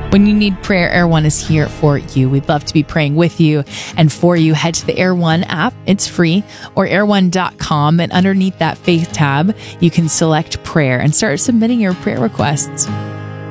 When you need prayer, Air One is here for you. We'd love to be praying with you and for you. Head to the Air One app. It's free, or air1.com. And underneath that faith tab, you can select prayer and start submitting your prayer requests.